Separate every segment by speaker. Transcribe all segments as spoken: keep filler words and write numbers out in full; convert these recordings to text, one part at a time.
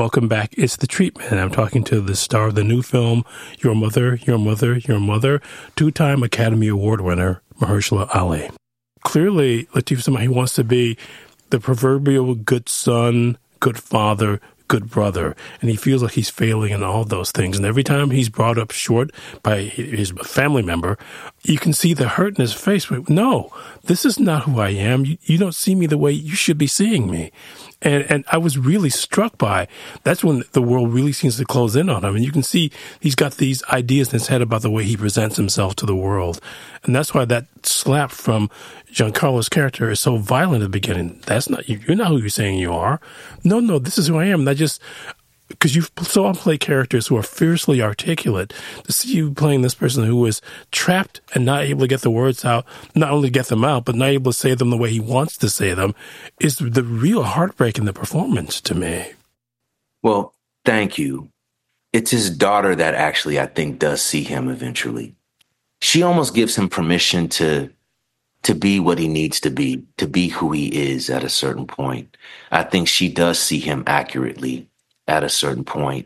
Speaker 1: Welcome back. It's The Treatment. I'm talking to the star of the new film, Your Mother, Your Mother, Your Mother, two-time Academy Award winner, Mahershala Ali. Clearly, Lateef is somebody who wants to be the proverbial good son, good father, good brother, and he feels like he's failing in all those things. And every time he's brought up short by his family member, you can see the hurt in his face. But no, this is not who I am. You, you don't see me the way you should be seeing me. And and I was really struck by, that's when the world really seems to close in on him. And you can see he's got these ideas in his head about the way he presents himself to the world. And that's why that slap from Giancarlo's character is so violent at the beginning. That's not, you're not who you're saying you are. No, no, this is who I am. And I just, because you so often play characters who are fiercely articulate, to see you playing this person who is trapped and not able to get the words out, not only get them out, but not able to say them the way he wants to say them, is the real heartbreak in the performance to me.
Speaker 2: Well, thank you. It's his daughter that actually, I think, does see him eventually. She almost gives him permission to to be what he needs to be, to be who he is at a certain point. I think she does see him accurately at a certain point.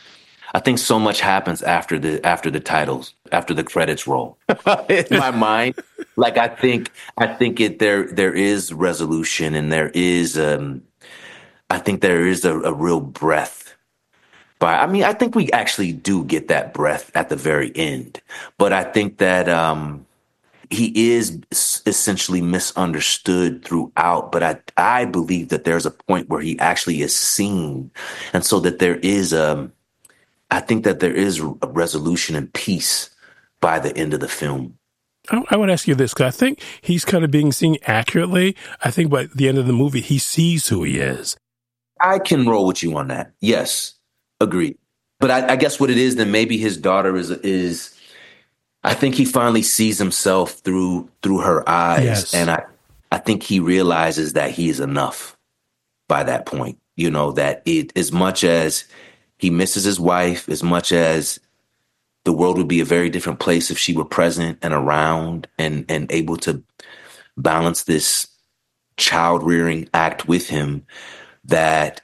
Speaker 2: I think so much happens after the after the titles, after the credits roll. In my mind, like I think I think it there there is resolution, and there is um I think there is a, a real breath. But I mean, I think we actually do get that breath at the very end. But I think that um he is essentially misunderstood throughout, but I I believe that there's a point where he actually is seen, and so that there is um I think that there is a resolution and peace by the end of the film.
Speaker 1: I, I would ask you this, because I think he's kind of being seen accurately. I think by the end of the movie, he sees who he is.
Speaker 2: I can roll with you on that. Yes, agreed. But I, I guess what it is, then maybe his daughter is is. I think he finally sees himself through through her eyes,
Speaker 1: yes.
Speaker 2: and I, I think he realizes that he is enough by that point. You know, that it, as much as he misses his wife, as much as the world would be a very different place if she were present and around and and able to balance this child rearing act with him, that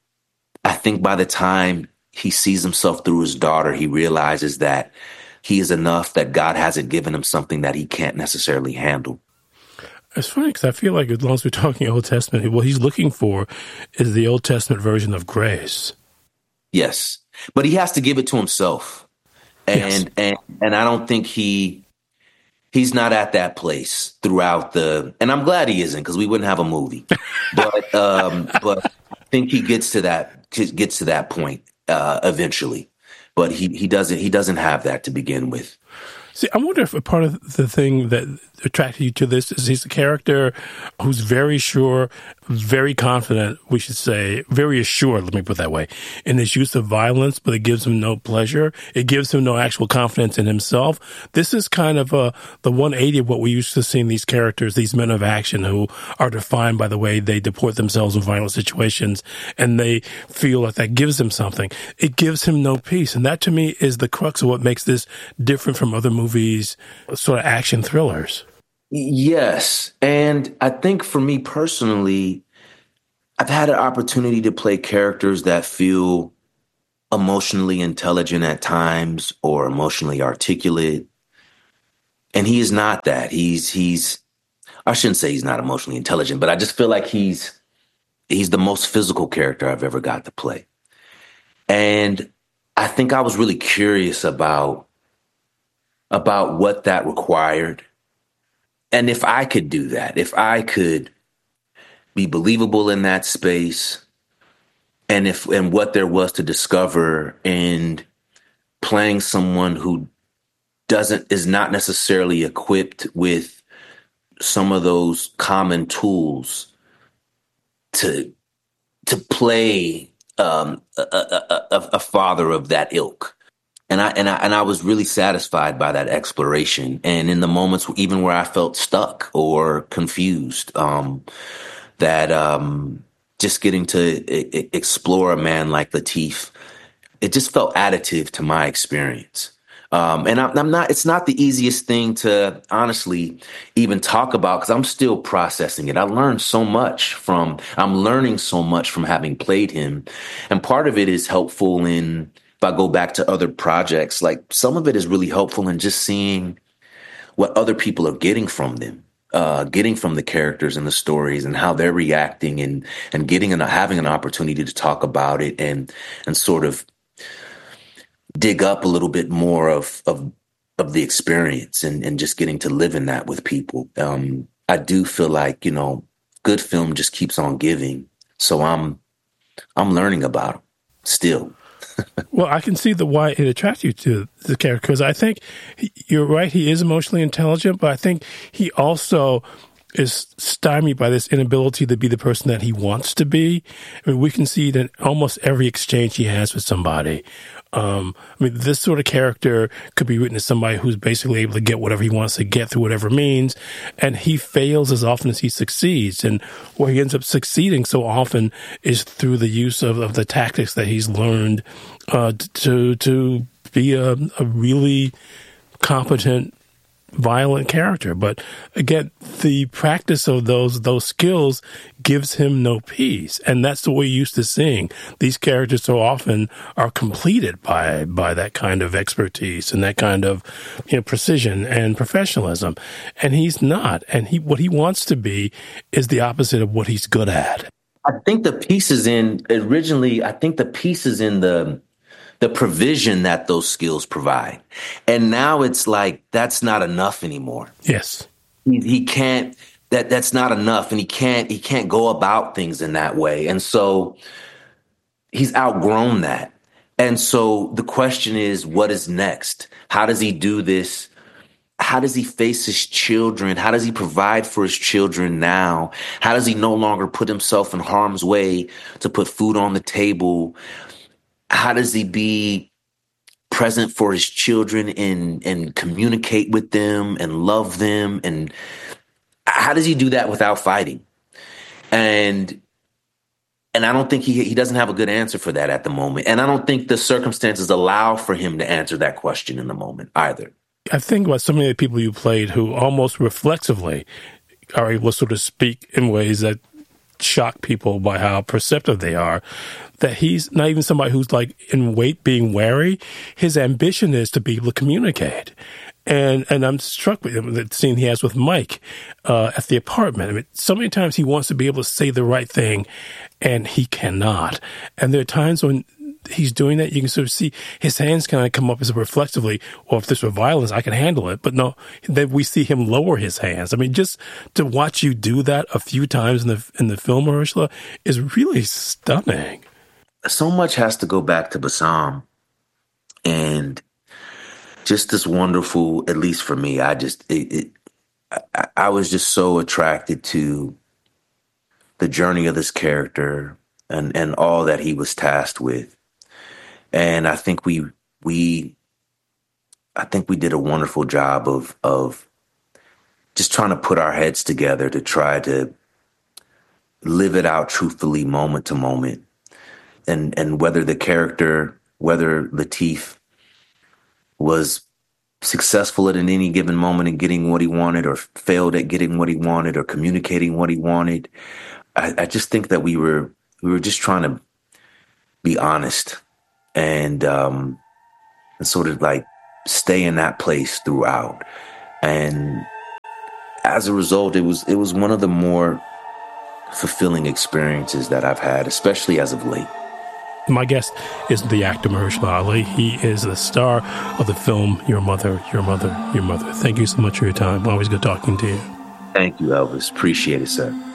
Speaker 2: I think by the time he sees himself through his daughter, he realizes that he is enough, that God hasn't given him something that he can't necessarily handle.
Speaker 1: It's funny because I feel like as long as we're talking Old Testament, what he's looking for is the Old Testament version of grace.
Speaker 2: Yes, but he has to give it to himself. And
Speaker 1: yes.
Speaker 2: and and I don't think he he's not at that place throughout the, and I'm glad he isn't, because we wouldn't have a movie. But um, but I think he gets to that gets to that point uh, eventually. But he, he doesn't he doesn't have that to begin with.
Speaker 1: See, I wonder if a part of the thing that attracted you to this is he's a character who's very sure, very confident, we should say, very assured, let me put it that way, in his use of violence, but it gives him no pleasure. It gives him no actual confidence in himself. This is kind of a, the one eighty of what we used to see in these characters, these men of action who are defined by the way they deport themselves in violent situations, and they feel like that gives them something. It gives him no peace. And that, to me, is the crux of what makes this different from other movies. movies, sort of action thrillers.
Speaker 2: Yes. And I think for me personally, I've had an opportunity to play characters that feel emotionally intelligent at times or emotionally articulate. And he is not that. He's, he's, I shouldn't say he's not emotionally intelligent, but I just feel like he's, he's the most physical character I've ever got to play. And I think I was really curious about about what that required. And if I could do that, if I could be believable in that space, and if and what there was to discover in playing someone who doesn't is not necessarily equipped with some of those common tools to to play um, a, a, a, a father of that ilk. And I and I and I was really satisfied by that exploration. And in the moments, even where I felt stuck or confused, um, that um, just getting to I- explore a man like Lateef, it just felt additive to my experience Um, and I'm, I'm not, it's not the easiest thing to honestly even talk about because I'm still processing it. I learned so much from, I'm learning so much from having played him. And part of it is helpful in, if I go back to other projects, like some of it is really helpful in just seeing what other people are getting from them, uh, getting from the characters and the stories and how they're reacting and, and getting and having an opportunity to talk about it and, and sort of dig up a little bit more of of of the experience and, and just getting to live in that with people. Um, I do feel like, you know, good film just keeps on giving. So I'm I'm learning about them still.
Speaker 1: Well, I can see the why it attracts you to the character because I think he, you're right. He is emotionally intelligent, but I think he also is stymied by this inability to be the person that he wants to be. I mean, we can see it in almost every exchange he has with somebody. Um, I mean, this sort of character could be written as somebody who's basically able to get whatever he wants to get through whatever means, and he fails as often as he succeeds. And where he ends up succeeding so often is through the use of, of the tactics that he's learned uh, to to be a, a really competent, violent character. But again, the practice of those those skills gives him no peace, and that's the way you're used to seeing these characters so often are completed by by that kind of expertise and that kind of, you know, precision and professionalism. And he's not, and he what he wants to be is the opposite of what he's good at.
Speaker 2: I think the pieces in originally, I think the pieces in the the provision that those skills provide. And now it's like, that's not enough anymore.
Speaker 1: Yes.
Speaker 2: He, he can't, that that's not enough. And he can't, he can't go about things in that way. And so he's outgrown that. And so the question is, what is next? How does he do this? How does he face his children? How does he provide for his children now? How does he no longer put himself in harm's way to put food on the table? How does he be present for his children and, and communicate with them and love them? And how does he do that without fighting? And and I don't think he he doesn't have a good answer for that at the moment. And I don't think the circumstances allow for him to answer that question in the moment either.
Speaker 1: I think about so many of the people you played who almost reflexively are able to sort of speak in ways that shock people by how perceptive they are, that he's not even somebody who's like in wait being wary. His ambition is to be able to communicate. And and I'm struck with him, the scene he has with Mike uh, at the apartment. I mean, so many times he wants to be able to say the right thing, and he cannot. And there are times when he's doing that, you can sort of see his hands kind of come up as reflexively, or if this were violence, I can handle it. But no, then we see him lower his hands. I mean, just to watch you do that a few times in the in the film, Mahershala, is really stunning.
Speaker 2: So much has to go back to Bassam and just this wonderful, at least for me, I just, it, it, I, I was just so attracted to the journey of this character and, and all that he was tasked with. And I think we, we, I think we did a wonderful job of, of just trying to put our heads together to try to live it out truthfully, moment to moment. And, and whether the character, whether Lateef was successful at any given moment in getting what he wanted or failed at getting what he wanted or communicating what he wanted, I, I just think that we were, we were just trying to be honest and, um, and sort of like stay in that place throughout. And as a result, it was, it was one of the more fulfilling experiences that I've had, especially as of late.
Speaker 1: My guest is the actor Mahershala Ali. He is the star of the film Your Mother, Your Mother, Your Mother. Thank you so much for your time. Always good talking to you.
Speaker 2: Thank you, Elvis. Appreciate it, sir.